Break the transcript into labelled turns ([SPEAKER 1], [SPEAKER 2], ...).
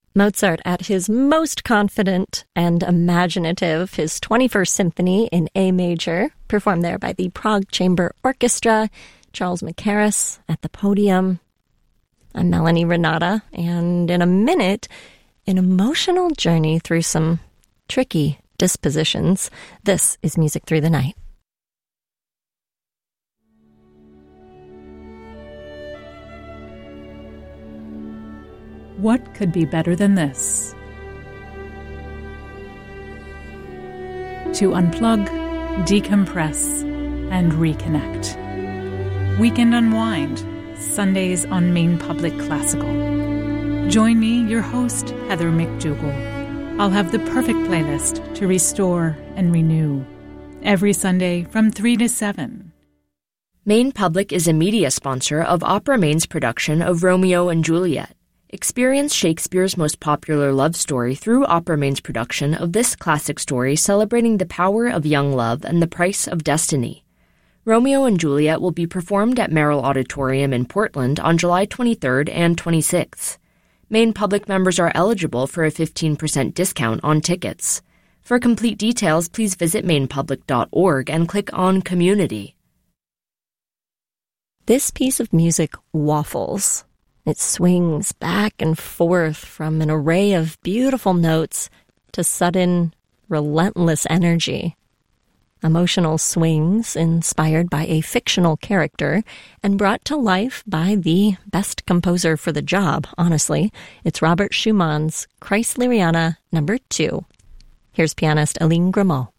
[SPEAKER 1] Mozart at his most confident and imaginative, his 21st Symphony in A major, performed there by the Prague Chamber Orchestra, Charles Mackerras at the podium. I'm Melanie Renata, and in a minute, an emotional journey through some tricky dispositions. This is Music Through the Night.
[SPEAKER 2] What could be better than this? To unplug, decompress, and reconnect. Weekend Unwind, Sundays on Maine Public Classical. Join me, your host, Heather McDougall. I'll have the perfect playlist to restore and renew. Every Sunday from 3 to 7.
[SPEAKER 3] Maine Public is a media sponsor of Opera Maine's production of Romeo and Juliet. Experience Shakespeare's most popular love story through Opera Maine's production of this classic story celebrating the power of young love and the price of destiny. Romeo and Juliet will be performed at Merrill Auditorium in Portland on July 23rd and 26th. Maine Public members are eligible for a 15% discount on tickets. For complete details, please visit mainepublic.org and click on Community.
[SPEAKER 1] This piece of music waffles. It swings back and forth from an array of beautiful notes to sudden, relentless energy. Emotional swings inspired by a fictional character and brought to life by the best composer for the job, honestly. It's Robert Schumann's Kreisleriana No. 2. Here's pianist Aline Grimaud.